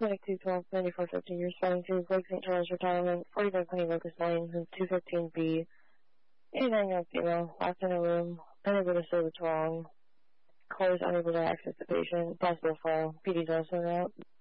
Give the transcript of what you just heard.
Clinic 212, 9450. You're responding to Lake St. Charles Retirement, 45 Honey Locust Lane, 215B. 89-year-old female, locked in a room, unable to say what's wrong. Caller is unable to access the patient. Possible fall. PD's also out.